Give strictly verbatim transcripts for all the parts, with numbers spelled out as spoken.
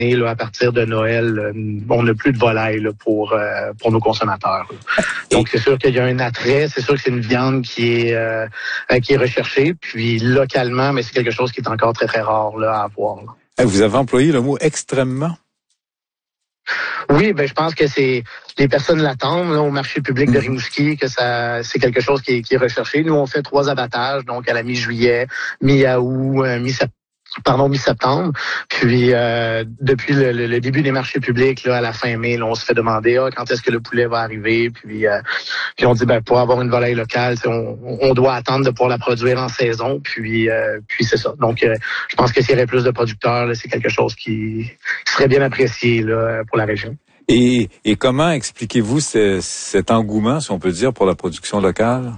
Et là, à partir de Noël, euh, on n'a plus de volaille là, pour euh, pour nos consommateurs. Là. Donc, c'est sûr qu'il y a un attrait. C'est sûr que c'est une viande qui est euh, qui est recherchée. Puis, localement, mais c'est quelque chose qui est encore très, très rare là, à avoir. Là. Vous avez employé le mot « extrêmement ». Oui, ben je pense que c'est les personnes l'attendent là, au marché public de Rimouski, que ça c'est quelque chose qui est, qui est recherché. Nous, on fait trois abattages, donc à la mi-juillet, mi-août, euh, mi-septembre. Pardon, mi-septembre. Puis euh, depuis le, le, le début des marchés publics, là, à la fin mai, là, on se fait demander ah, quand est-ce que le poulet va arriver. Puis, euh, puis on dit ben pour avoir une volaille locale, on, on doit attendre de pouvoir la produire en saison. Puis euh, puis c'est ça. Donc euh, je pense que s'il y aurait plus de producteurs, là, c'est quelque chose qui, qui serait bien apprécié là, pour la région. Et, et comment expliquez-vous ce, cet engouement, si on peut dire, pour la production locale?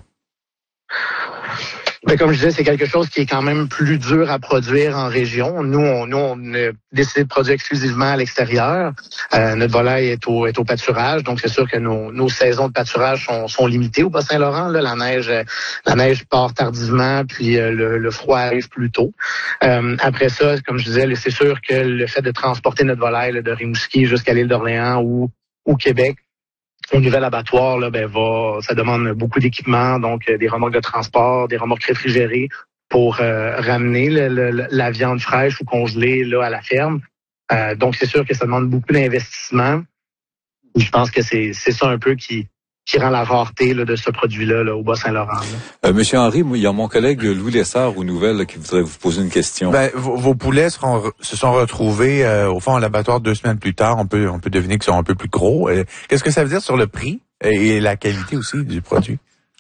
Ben, comme je disais, c'est quelque chose qui est quand même plus dur à produire en région. Nous, on, nous, on a décidé de produire exclusivement à l'extérieur. Euh, notre volaille est au, est au pâturage, donc c'est sûr que nos, nos saisons de pâturage sont, sont limitées au Bas-Saint-Laurent. Là, la neige, la neige part tardivement, puis euh, le, le froid arrive plus tôt. Euh, après ça, comme je disais, c'est sûr que le fait de transporter notre volaille là, de Rimouski jusqu'à l'île d'Orléans ou au Québec, au nouvel abattoir, là, ben, va, ça demande beaucoup d'équipement, donc euh, des remorques de transport, des remorques réfrigérées pour euh, ramener le, le, la viande fraîche ou congelée là à la ferme. Euh, donc, c'est sûr que ça demande beaucoup d'investissement. Je pense que c'est, c'est ça un peu qui, qui rend la rareté là, de ce produit-là là, au Bas-Saint-Laurent. Euh, Monsieur Henry, il y a mon collègue Louis Lessard aux Nouvelles là, qui voudrait vous poser une question. Ben, vos, vos poulets seront, se sont retrouvés euh, au fond à l'abattoir deux semaines plus tard. On peut on peut deviner qu'ils sont un peu plus gros. Euh, qu'est-ce que ça veut dire sur le prix et la qualité aussi du produit?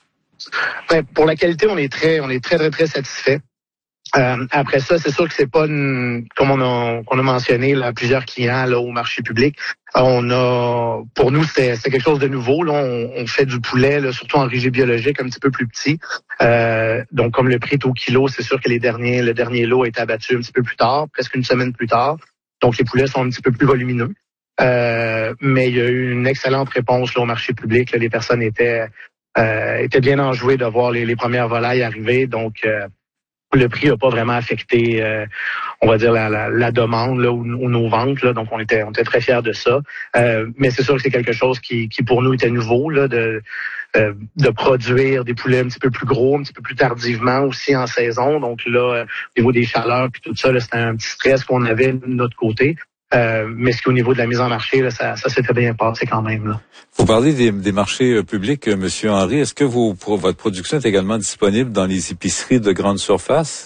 Ben, pour la qualité, on est très on est très très très satisfait. Euh, après ça, c'est sûr que c'est pas une, comme on a, qu'on a mentionné là, plusieurs clients là au marché public. On a, pour nous, c'est, c'est quelque chose de nouveau. Là, on, on fait du poulet, là, surtout en régime biologique, un petit peu plus petit. Euh, donc, comme le prix est au kilo, c'est sûr que les derniers, le dernier lot a été abattu un petit peu plus tard, presque une semaine plus tard. Donc, les poulets sont un petit peu plus volumineux. Euh, mais il y a eu une excellente réponse là, au marché public. Là, les personnes étaient, euh, étaient bien enjouées de voir les, les premières volailles arriver. Donc, euh, le prix n'a pas vraiment affecté, euh, on va dire, la, la, la demande là, ou, ou nos ventes. Là, donc, on était, on était très fiers de ça. Euh, mais c'est sûr que c'est quelque chose qui, qui pour nous, était nouveau, là, de, euh, de produire des poulets un petit peu plus gros, un petit peu plus tardivement aussi en saison. Donc là, au niveau des chaleurs puis tout ça, là, c'était un petit stress qu'on avait de notre côté. Euh, mais ce qui au niveau de la mise en marché, là, ça, ça s'est très bien passé quand même. Là. Vous parlez des, des marchés euh, publics, euh, Monsieur Henry. Est-ce que vos, pour, votre production est également disponible dans les épiceries de grande surface?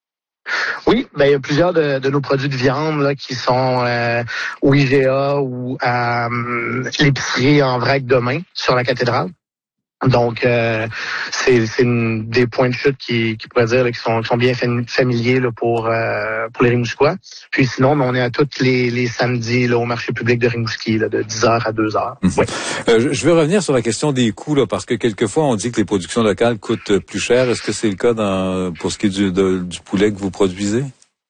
Oui, ben il y a plusieurs de, de nos produits de viande là, qui sont euh, au I G A ou à euh, l'épicerie en vrac demain sur la cathédrale. Donc, euh, c'est, c'est une, des points de chute qui, qui pourraient dire là, qui, sont, qui sont bien familiers là, pour euh, pour les Rimouskois. Puis sinon, ben, on est à tous les, les samedis là, au marché public de Rimouski, là, de dix heures à deux heures. Mmh. Oui. Euh, je veux revenir sur la question des coûts, là, parce que quelquefois, on dit que les productions locales coûtent plus cher. Est-ce que c'est le cas dans, pour ce qui est du, de, du poulet que vous produisez?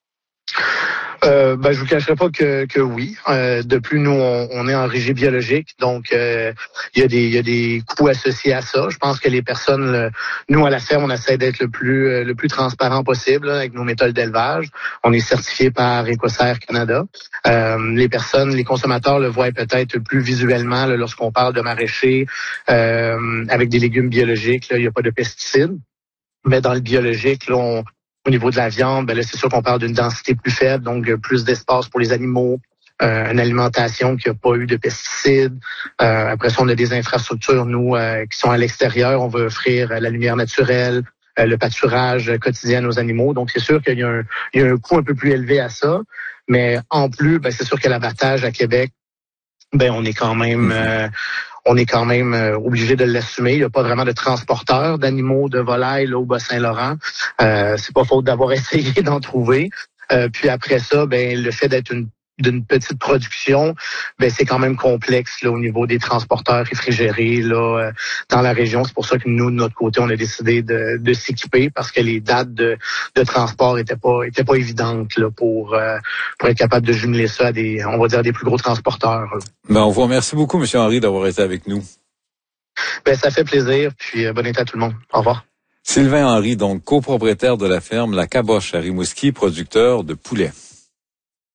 Euh, ben, je vous cacherai pas que, que oui. Euh, de plus, nous, on, on est en régime biologique, donc euh, il y a des il y a des coûts associés à ça. Je pense que les personnes, le, nous à la ferme, on essaie d'être le plus le plus transparent possible là, avec nos méthodes d'élevage. On est certifié par Écossaire Canada. Euh, les personnes, les consommateurs le voient peut-être plus visuellement là, lorsqu'on parle de maraîchers euh, avec des légumes biologiques. Là, il n'y a pas de pesticides, mais dans le biologique, là, on Au niveau de la viande, ben là, c'est sûr qu'on parle d'une densité plus faible, donc plus d'espace pour les animaux, euh, une alimentation qui n'a pas eu de pesticides. Euh, après ça, on a des infrastructures, nous, euh, qui sont à l'extérieur. On veut offrir la lumière naturelle, euh, le pâturage quotidien aux animaux. Donc, c'est sûr qu'il y a un, il y a un coût un peu plus élevé à ça. Mais en plus, ben, c'est sûr que l'abattage à Québec, ben, on est quand même... Euh, on est quand même euh, obligé de l'assumer. Il n'y a pas vraiment de transporteur d'animaux, de volailles là, au Bas-Saint-Laurent. Euh, c'est pas faute d'avoir essayé d'en trouver. Euh, puis après ça, ben le fait d'être une d'une petite production, ben c'est quand même complexe là au niveau des transporteurs réfrigérés là euh, dans la région. C'est pour ça que nous de notre côté, on a décidé de, de s'équiper parce que les dates de, de transport étaient pas étaient pas évidentes là pour euh, pour être capable de jumeler ça à des on va dire des plus gros transporteurs. Là. Ben on vous remercie beaucoup, Monsieur Henry, d'avoir été avec nous. Ben ça fait plaisir. Puis euh, bon été à tout le monde. Au revoir. Sylvain Henry, donc copropriétaire de la ferme La Caboche à Rimouski, producteur de poulet.